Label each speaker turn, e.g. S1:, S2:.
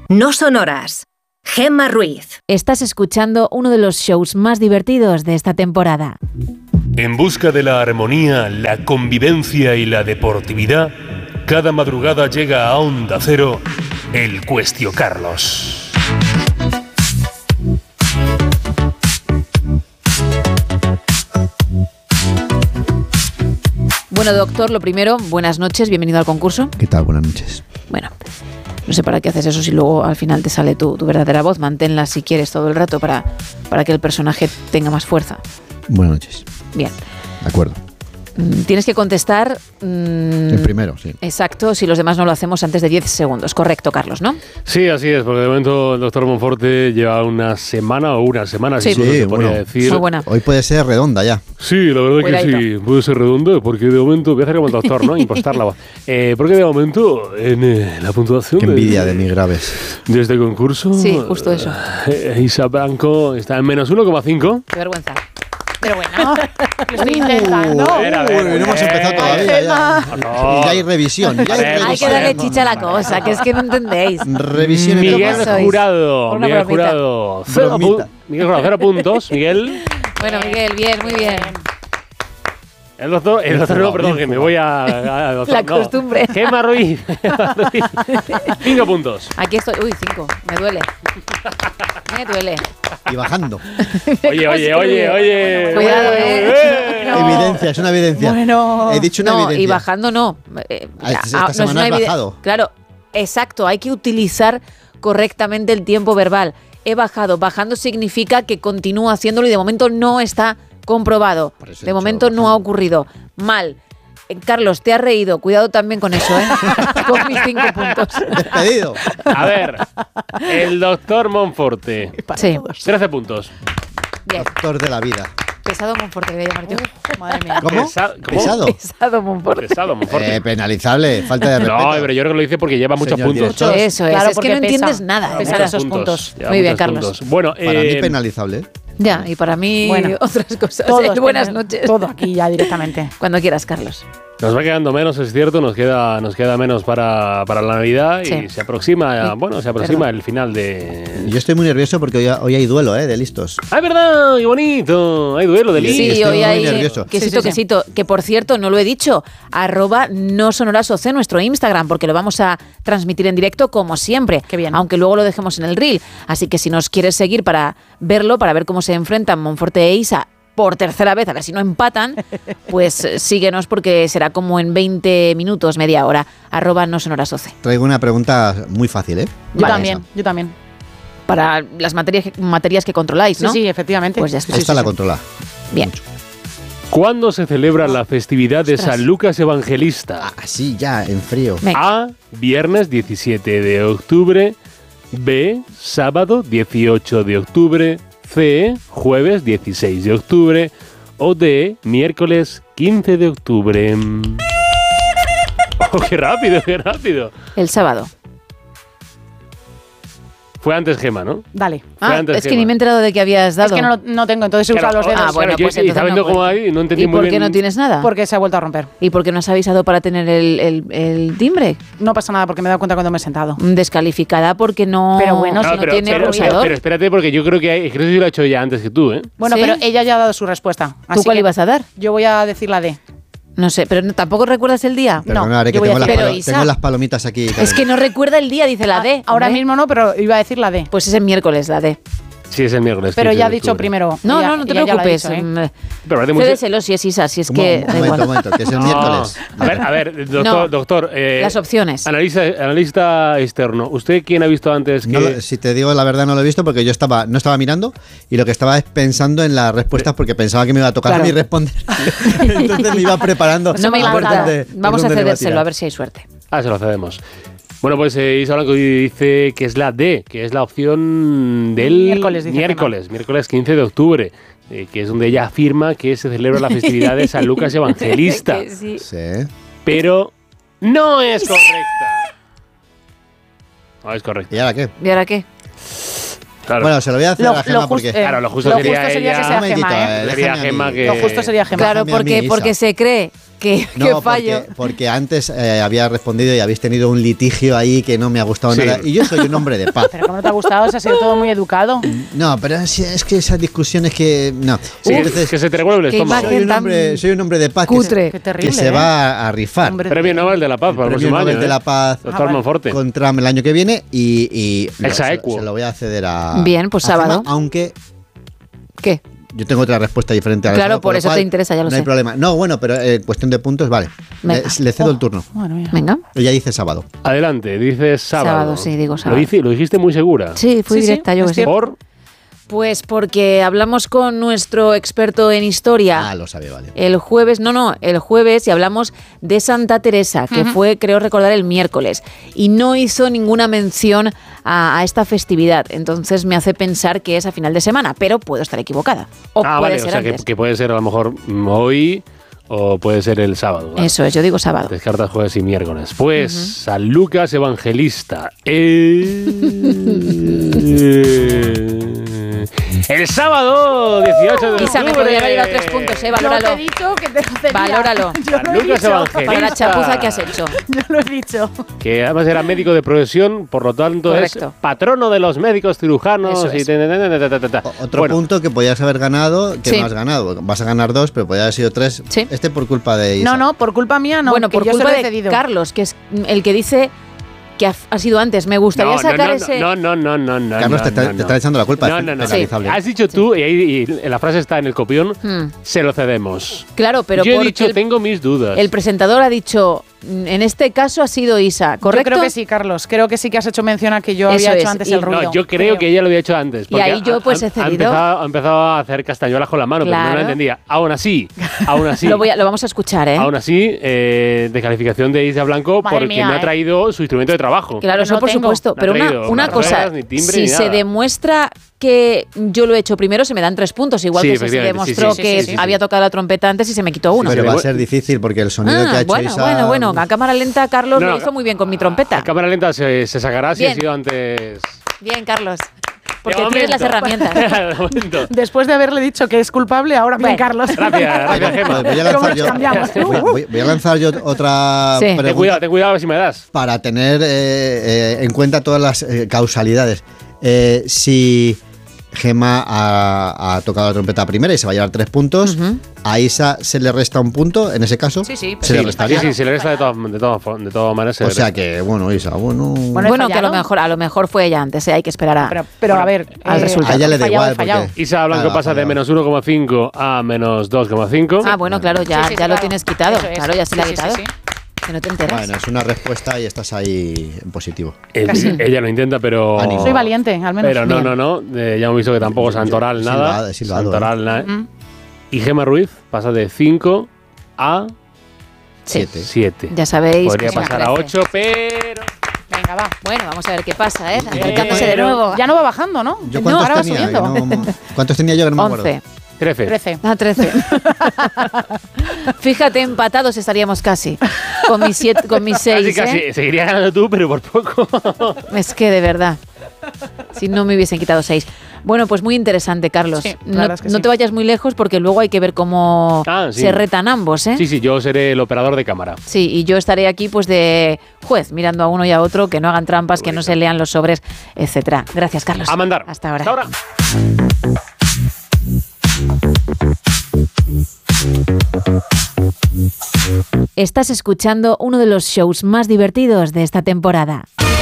S1: No sonoras. Gemma Ruiz.
S2: Estás escuchando uno de los shows más divertidos de esta temporada.
S3: En busca de la armonía, la convivencia y la deportividad, cada madrugada llega a Onda Cero el Cuestio Carlos.
S2: Bueno, doctor, lo primero, buenas noches, bienvenido al concurso.
S4: ¿Qué tal? Buenas noches.
S2: Bueno, no sé para qué haces eso si luego al final te sale tu verdadera voz. Manténla si quieres todo el rato para que el personaje tenga más fuerza.
S4: Buenas noches.
S2: Bien.
S4: De acuerdo.
S2: Tienes que contestar...
S4: El primero, sí.
S2: Exacto, si los demás no lo hacemos antes de 10 segundos. Correcto, Carlos, ¿no?
S5: Sí, así es, porque de momento el doctor Monforte lleva una semana,
S2: Sí,
S5: se
S4: bueno,
S5: podría decir.
S2: Muy buena.
S4: Hoy puede ser redonda ya.
S5: Sí, la verdad
S2: Cuidadito.
S5: que sí, puede ser redondo, porque de momento, voy a hacer como el doctor, ¿no? Impostar la voz. Porque de momento, en la puntuación
S4: Qué envidia de mis graves.
S5: de este concurso...
S2: Sí, justo eso.
S5: Isa Blanco está en menos 1,5.
S2: Qué vergüenza.
S6: Pero bueno, lo estoy intentando.
S5: A ver,
S4: No hemos empezado todavía. Ya hay revisión. Ya hay
S2: Hay que darle chicha a la cosa, que es que no entendéis.
S4: Revisión y
S5: Miguel
S2: sois?
S5: Jurado,
S2: Una
S5: Miguel
S2: bromita.
S5: Jurado.
S4: Bromita.
S5: Miguel Jurado, 0 puntos. Miguel.
S2: Bueno, Miguel, bien, muy bien.
S5: El doctor no, perdón, que me voy a doctor,
S2: La
S5: no.
S2: costumbre.
S5: Gemma Ruiz. 5 puntos.
S2: Aquí estoy. Uy, 5. Me duele. Me duele.
S4: Y bajando.
S5: Oye.
S2: Cuidado,
S6: No.
S4: Evidencia, es una evidencia.
S6: Bueno.
S4: He dicho una
S2: No,
S4: evidencia.
S2: y bajando no.
S4: Esta semana has bajado.
S2: Claro, exacto. Hay que utilizar correctamente el tiempo verbal. He bajado. Bajando significa que continúa haciéndolo y de momento no está comprobado.
S4: Por eso he
S2: De
S4: dicho
S2: momento no ha
S4: bajando.
S2: ocurrido. Mal. Carlos, te has reído. Cuidado también con eso, ¿eh? Con mis 5 puntos.
S4: Despedido.
S5: A ver, el doctor Monforte.
S2: Sí.
S5: 13 puntos.
S2: Bien.
S4: Doctor de la vida.
S2: Pesado Monforte, voy a llamar yo.
S6: Madre mía.
S4: ¿Cómo?
S5: ¿Cómo?
S4: ¿Pesado?
S2: Pesado Monforte.
S5: Pesado, Monforte.
S4: Penalizable. Falta de respeto.
S5: No, pero yo creo que lo dice porque lleva muchos
S4: Señor
S5: puntos.
S4: director.
S2: Eso es.
S6: Claro,
S2: Es que
S6: porque
S2: no
S6: pesa.
S2: entiendes nada.
S6: Pesa
S2: Nada.
S6: esos puntos.
S5: Lleva
S2: Muy bien,
S5: muchos
S2: Carlos.
S5: puntos. Bueno,
S4: Para mí penalizable.
S2: Ya, y para mí
S6: Bueno,
S2: otras cosas.
S6: Todos
S2: Buenas
S6: tenemos-
S2: noches.
S6: Todo aquí ya directamente.
S2: Cuando quieras, Carlos.
S5: nos va quedando menos, es cierto, nos queda menos para la Navidad
S2: Sí.
S5: y se aproxima,
S2: Sí.
S5: Perdón. El final de...
S4: Yo estoy muy nervioso porque hoy hay duelo, de listos.
S5: ¡Ah, es verdad! ¡Qué bonito! Hay duelo de
S4: Sí,
S5: listos.
S2: Sí,
S4: estoy
S2: hoy
S4: muy
S2: hay
S4: nervioso.
S2: quesito,
S6: Sí.
S2: quesito. Que por cierto, no lo he dicho, @nosonorasoc, nuestro Instagram, porque lo vamos a transmitir en directo como siempre.
S6: Qué bien.
S2: Aunque luego lo dejemos en el reel. Así que si nos quieres seguir para verlo, para ver cómo se enfrentan Monforte e Isa por tercera vez, a ver si no empatan, pues síguenos porque será como en 20 minutos, media hora. @nosonorasoc.
S4: Traigo una pregunta muy fácil,
S6: Yo también.
S2: Para las materias que controláis, ¿no?
S6: Sí, efectivamente.
S2: Pues ya está.
S4: Esta la controla.
S2: Bien.
S5: ¿Cuándo se celebra la festividad de
S2: Ostras.
S5: San Lucas Evangelista?
S4: Así ya, en frío.
S2: Venga.
S5: A. Viernes 17 de octubre. B. Sábado 18 de octubre. C. Jueves 16 de octubre. O D. Miércoles 15 de octubre. ¡Oh, qué rápido, qué rápido!
S2: El sábado.
S5: Fue antes Gemma, ¿no?
S6: Dale.
S5: Fue antes
S2: Es que
S5: Gemma.
S2: ni me he enterado de que habías dado.
S6: Es que no tengo, entonces he usado los dedos.
S2: bueno,
S5: yo
S2: pues
S5: y
S2: entonces
S5: sabiendo
S2: no
S5: cómo
S2: cuenta.
S5: hay, no entendí
S2: ¿Y
S5: muy
S2: por
S5: bien.
S2: qué no tienes nada?
S6: Porque se ha vuelto a romper.
S2: ¿Y por qué no has avisado para tener el timbre?
S6: No pasa nada porque me he dado cuenta cuando me he sentado.
S2: Descalificada porque no,
S6: Pero bueno,
S2: no
S6: si
S5: No,
S2: tiene
S5: pero
S2: pulsador.
S5: espérate, porque yo creo que creo que yo lo he hecho ya antes que tú, ¿eh?
S6: Bueno,
S2: ¿Sí?
S6: pero ella ya ha dado su respuesta.
S2: ¿Tú
S6: así
S2: cuál
S6: que
S2: ibas a dar?
S6: Yo voy a decir la D.
S2: No sé, pero ¿tampoco recuerdas el día?
S4: Perdonaré que
S6: yo voy a
S4: tengo,
S6: decir-
S2: Pero, Isa,
S4: tengo las palomitas aquí.
S2: Es que no recuerda el día, dice la D.
S6: Ahora
S2: hombre.
S6: mismo no, pero iba a decir la D.
S2: Pues es el miércoles, la D.
S5: Sí, es el miércoles.
S6: Pero
S5: 15
S6: ya ha
S5: de
S6: dicho
S5: octubre.
S6: primero.
S2: No,
S6: Ella-
S2: no te
S6: ella ya lo ha
S2: preocupes.
S6: dicho, ¿eh?
S5: Pero parece muy
S2: Cédeselo si es Isa, si es que da
S4: Un
S2: igual.
S4: momento, que es el
S5: No.
S4: miércoles.
S5: A ver, doctor,
S2: No.
S5: doctor
S2: Las opciones.
S5: analista externo. ¿Usted quién ha visto antes que...?
S4: No, si te digo la verdad, no lo he visto porque yo no estaba mirando y lo que estaba es pensando en las respuestas porque pensaba que me iba a tocar
S2: Claro.
S4: a mí responder. Entonces me iba preparando.
S2: No me
S4: a ver
S2: importa.
S4: dónde-
S2: Vamos a
S4: por dónde le iba
S2: cedérselo,
S4: tirar.
S2: a ver si hay suerte.
S5: Ah, se lo cedemos. Bueno, pues Isa Blanco dice que es la D, que es la opción del
S6: Miércoles, dice
S5: miércoles 15 de octubre, que es donde ella afirma que se celebra la festividad de San Lucas Evangelista.
S2: Que sí.
S4: Sí.
S5: Pero no es correcta. No es correcta.
S4: ¿Y ahora qué?
S2: ¿Y ahora qué?
S5: Claro,
S4: Bueno, se lo voy a hacer a la Gema porque...
S5: Claro, lo justo
S6: lo
S5: sería
S6: justo sería
S5: ella-
S6: que sea
S4: Un momentito,
S6: Gema, ¿eh?
S5: sería
S4: déjame a
S5: Gemma
S4: mí.
S5: que...
S6: Lo justo sería Gemma.
S2: Claro,
S4: Déjame a mí,
S2: porque
S4: Isa.
S2: se cree qué
S4: No,
S2: fallo.
S4: porque antes había respondido y habéis tenido un litigio ahí que no me ha gustado
S5: Sí.
S4: nada. Y yo soy un hombre de paz.
S6: Pero ¿cómo no te ha gustado? Se ha sido todo muy educado.
S4: No, pero es que esas discusiones que... No.
S5: Sí,
S4: Entonces,
S5: que se te revuelve el
S2: qué
S5: estómago.
S2: imagen.
S4: soy un hombre de paz
S2: Cutre.
S6: Qué terrible,
S4: que se va a rifar.
S6: Hombre.
S5: Premio Nobel de la Paz para el
S4: Premio
S5: próximo
S4: Nobel
S5: año.
S4: de la Paz
S5: Doctor
S6: vale.
S5: Monforte.
S4: con Trump el año que viene y
S5: Ex
S4: se
S5: aequo.
S4: lo voy a ceder a...
S2: Bien, pues
S4: a Gemma,
S2: sábado.
S4: aunque
S2: ¿Qué?
S4: yo tengo otra respuesta diferente a la
S2: Claro,
S4: sábado,
S2: por
S4: lo
S2: eso te interesa, ya lo
S4: no
S2: sé.
S4: hay problema. No, bueno, pero cuestión de puntos, vale.
S2: Venga.
S4: Le cedo el turno.
S6: Bueno, mira.
S2: Venga.
S4: Ella dice sábado.
S5: Adelante, dices sábado.
S2: Sábado, sí, digo sábado.
S5: Lo dijiste muy segura.
S2: Sí, fui
S6: Sí,
S2: directa,
S6: sí,
S2: yo
S6: es
S2: que sí.
S6: cierto.
S5: Por
S2: Pues porque hablamos con nuestro experto en historia.
S4: Ah, lo sabe, vale.
S2: El jueves y hablamos de Santa Teresa, que fue, creo recordar, el miércoles. Y no hizo ninguna mención a esta festividad. Entonces me hace pensar que es a final de semana, pero puedo estar equivocada. O puede
S5: vale,
S2: ser
S5: o sea que,
S2: antes.
S5: que puede ser a lo mejor hoy o puede ser el sábado. ¿vale?
S2: Eso es, yo digo sábado.
S5: Descartas jueves y miércoles. Pues San Lucas Evangelista. El sábado 18 de
S2: Isa, me
S5: octubre.
S2: podría haber ido a 3 puntos,
S6: Yo
S2: valóralo.
S6: te he dicho que te lo cedía.
S2: Valóralo.
S6: Yo lo he
S5: Lucas
S6: dicho.
S5: Evangelista.
S2: Para la chapuza que has hecho.
S6: Yo lo he dicho.
S5: Que además era médico de profesión, por lo tanto
S2: Correcto.
S5: es patrono de los médicos cirujanos.
S2: Eso
S5: Y
S2: es.
S4: Otro
S5: Bueno,
S4: punto que podías haber ganado, que
S2: Sí.
S4: no has ganado. Vas a ganar 2, pero podía haber sido 3.
S2: Sí.
S4: Este por culpa de Isa.
S6: No, por culpa mía no.
S2: bueno,
S6: que
S2: por
S6: yo se
S2: culpa
S6: lo he
S2: de
S6: cedido.
S2: Carlos, que es el que dice que ha sido antes. Me gustaría sacar ese...
S5: No.
S4: Carlos te está echando la culpa.
S5: No,
S4: es
S5: no, no.
S4: penalizable.
S5: Has dicho tú, y la frase está en el copión,
S2: Hmm.
S5: se lo cedemos.
S2: Claro, pero
S5: Yo he
S2: porque
S5: dicho, tengo mis dudas.
S2: el presentador ha dicho, en este caso ha sido Isa, ¿correcto?
S6: Yo creo que sí, Carlos. Creo que sí que has hecho mención a que yo
S2: Eso
S6: había
S2: es.
S6: hecho antes
S2: Y-
S6: el ruido.
S5: No, yo creo que ella lo había hecho antes.
S2: Y
S5: porque
S2: ahí yo, pues, he cedido.
S5: Ha empezado a hacer castañuelas con la mano, pero no
S2: Claro.
S5: la entendía. Aún así,
S2: Lo vamos a escuchar, ¿eh?
S5: aún así, descalificación de Isa Blanco
S6: Madre
S5: porque
S6: mía,
S5: no ha traído su instrumento de trabajo.
S2: Claro,
S6: que
S2: eso
S6: no
S2: por
S6: tengo.
S2: supuesto.
S5: No ha
S2: Pero
S5: traído
S2: una
S5: ni
S2: cosa,
S5: ruedas, ni timbre,
S2: si
S5: ni
S2: se
S5: nada.
S2: demuestra que yo lo he hecho primero, se me dan 3 puntos. Igual
S5: Sí,
S2: que si se
S5: efectivamente, sí,
S2: demostró
S5: sí,
S2: que
S5: sí, sí.
S2: había tocado la trompeta antes y se me quitó uno.
S4: Pero
S5: Sí,
S4: va a
S5: bueno.
S4: ser difícil porque el sonido que ha hecho Isa...
S2: bueno. A cámara lenta, Carlos
S5: No,
S2: lo
S5: no,
S2: hizo muy bien con mi trompeta.
S5: A cámara lenta se sacará si
S2: Bien.
S5: ha sido antes.
S2: Bien, Carlos. Porque
S5: De
S2: tienes las
S5: momento.
S2: herramientas.
S5: De momento.
S6: Después de haberle dicho que es culpable, ahora bien,
S2: Bueno.
S6: Carlos.
S5: Gracias, Gemma.
S4: Pues voy a
S6: ¿Cómo
S4: lanzar
S6: nos
S4: yo,
S6: cambiamos?
S4: voy a lanzar yo otra
S2: Sí.
S4: pregunta
S5: Ten cuidado a ver si me das.
S4: para tener en cuenta todas las causalidades. Si Gemma ha tocado la trompeta primera y se va a llevar 3 puntos, a Isa se le resta un punto, en ese caso.
S6: Sí, sí,
S4: Se le
S6: sí,
S4: restaría.
S5: Sí, se le resta de todas maneras. se
S4: O
S5: le
S4: sea
S5: resta.
S4: que, bueno, Isa, bueno...
S6: Bueno, he
S2: Bueno, que
S6: fallado.
S2: a lo mejor fue ella antes, hay que esperar a...
S6: Pero a ver,
S2: al resultado.
S4: A ella le da
S6: he fallado,
S4: igual
S6: he fallado.
S4: porque...
S5: Isa Blanco
S4: Claro,
S5: pasa de
S4: fallado.
S5: menos 1,5 a menos 2,5.
S2: Ah, bueno, claro, ya,
S6: Sí, sí,
S2: ya lo
S6: claro.
S2: tienes quitado.
S6: Eso es.
S2: Claro, ya se le ha
S6: Sí, sí,
S2: quitado.
S6: sí, sí.
S2: Que no te enteras.
S4: Bueno, es una respuesta y estás ahí en positivo.
S5: Ella lo intenta, pero.
S4: Ánimo.
S6: Soy valiente, al menos.
S5: Pero no. Ya hemos visto que tampoco Santoral nada.
S4: silbado,
S5: Santoral nada.
S6: Mm.
S5: Y Gemma Ruiz pasa de 5 a
S2: Sí.
S5: 7.
S2: Ya sabéis
S5: Podría
S2: que son
S5: pasar a
S2: 13.
S5: 8, pero.
S6: Venga, va.
S2: Bueno, vamos a ver qué pasa, ¿eh?
S5: Bien.
S2: Acercándose de nuevo.
S6: Ya no va bajando, ¿no?
S4: ¿Yo
S6: No,
S4: cuántos
S6: ahora va
S4: tenía?
S6: subiendo.
S4: ¿Cuántos tenía yo que no me acuerdo?
S2: 11.
S5: 13.
S6: 13.
S2: Ah, 13. Fíjate, empatados estaríamos casi. Con mis 6,
S5: Casi. Seguiría ganando tú, pero por poco.
S2: Es que de verdad. Si no me hubiesen quitado 6. Bueno, pues muy interesante, Carlos.
S6: Sí, la
S2: no
S6: verdad es que
S2: no
S6: sí.
S2: te vayas muy lejos porque luego hay que ver cómo
S5: Sí.
S2: se retan ambos, ¿eh?
S5: Sí, yo seré el operador de cámara.
S2: Sí, y yo estaré aquí pues de juez, mirando a uno y a otro, que no hagan trampas, que no se lean los sobres, etcétera. Gracias, Carlos.
S5: A mandar.
S2: Hasta ahora.
S5: Hasta ahora.
S1: Estás escuchando uno de los shows más divertidos de esta temporada.